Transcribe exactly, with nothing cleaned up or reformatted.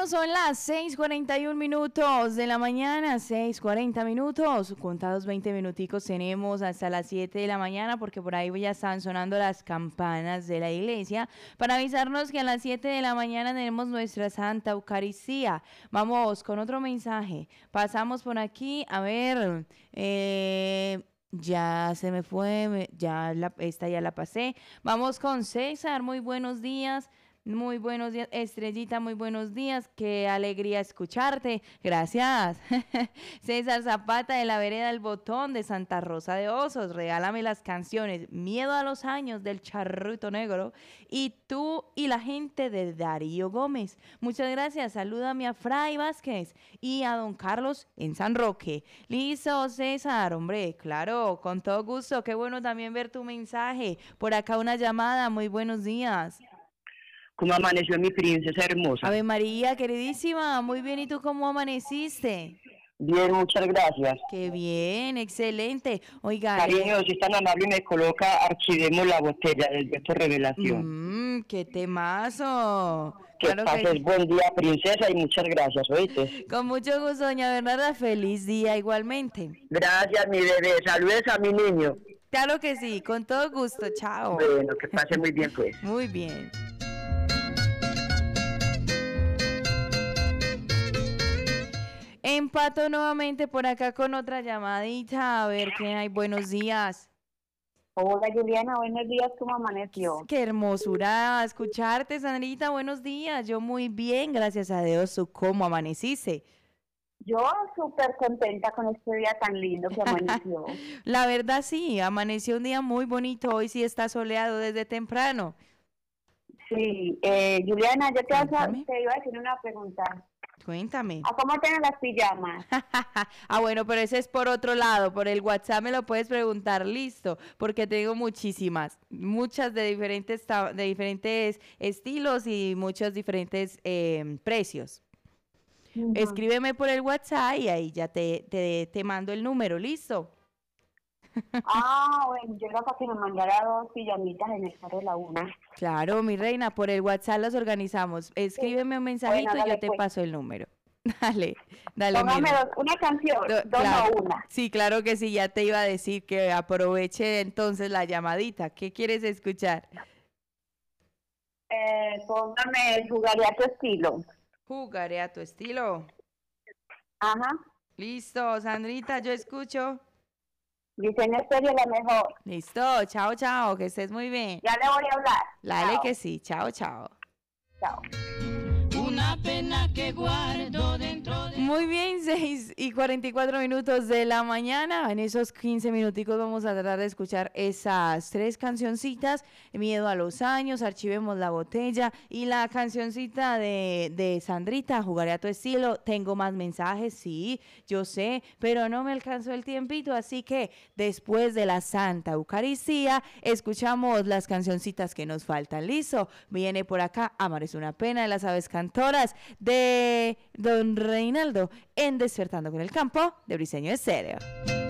Bueno, son las seis cuarenta y un minutos de la mañana, seis cuarenta minutos, contados veinte minuticos tenemos hasta las siete de la mañana porque por ahí ya están sonando las campanas de la iglesia para avisarnos que a las siete de la mañana tenemos nuestra Santa Eucaristía. Vamos con otro mensaje, pasamos por aquí, a ver, eh... ya se me fue, ya la, esta ya la pasé. Vamos con César, muy buenos días. Muy buenos días, Estrellita, muy buenos días, qué alegría escucharte, gracias. César Zapata de la Vereda del Botón de Santa Rosa de Osos, regálame las canciones Miedo a los años del Charrito Negro y Tú y la gente de Darío Gómez. Muchas gracias, salúdame a Fray Vázquez y a don Carlos en San Roque. Listo, César, hombre, claro, con todo gusto, qué bueno también ver tu mensaje. Por acá una llamada, muy buenos días. ¿Cómo amaneció mi princesa hermosa? Ave María, queridísima, muy bien, ¿y tú cómo amaneciste? Bien, muchas gracias. Qué bien, excelente. Oiga, cariño, eh... si es tan amable me coloca Archivemos la botella del Beto Revelación. Mmm, qué temazo. Que claro pases que... buen día, princesa, y muchas gracias, ¿oíste? Con mucho gusto, doña Bernarda, feliz día igualmente. Gracias, mi bebé, saludes a mi niño. Claro que sí, con todo gusto, chao. Bueno, que pase muy bien, pues. Muy bien. Empato nuevamente por acá con otra llamadita, a ver qué hay, buenos días. Hola Juliana, buenos días, ¿cómo amaneció? Qué hermosura escucharte, Sandrita, buenos días, yo muy bien, gracias a Dios, ¿tú cómo amaneciste? Yo súper contenta con este día tan lindo que amaneció. La verdad sí, amaneció un día muy bonito, hoy sí está soleado desde temprano. Sí, eh, Juliana, yo te, vas a, te iba a decir una pregunta. Cuéntame. ¿A cómo tienen las pijamas? Ah, bueno, pero ese es por otro lado, por el WhatsApp me lo puedes preguntar, listo, porque tengo muchísimas, muchas de diferentes, de diferentes estilos y muchos diferentes eh, precios. Uh-huh. Escríbeme por el WhatsApp y ahí ya te, te, te mando el número, ¿listo? Ah, bueno, yo creo que me mandara dos pijamitas en el carro de la una. Claro, mi reina, por el WhatsApp los organizamos. Escríbeme un mensajito bueno, dale, y yo te pues. paso el número. Dale, dale. Póngame dos, una canción, Do, dos claro, o una. Sí, claro que sí, ya te iba a decir que aproveche entonces la llamadita. ¿Qué quieres escuchar? Eh, póngame Jugaré a tu estilo. Jugaré a tu estilo. Ajá. Listo, Sandrita, yo escucho. Diseño Estéreo la mejor. Listo, chao, chao, que estés muy bien. Ya le voy a hablar. Dale que sí, chao, chao. Chao. Una pena que guardo dentro de... Muy bien, seis y cuarenta y cuatro minutos de la mañana. En esos quince minuticos vamos a tratar de escuchar esas tres cancioncitas. Miedo a los años, Archivemos la botella y la cancioncita de, de Sandrita, Jugaré a tu estilo. Tengo más mensajes, sí, yo sé, pero no me alcanzó el tiempito, así que después de la Santa Eucaristía, escuchamos las cancioncitas que nos faltan. ¿Listo? Viene por acá Amar es una pena de las aves cantoras de Don Reinaldo en Despertando con el Campo de Briseño Estéreo.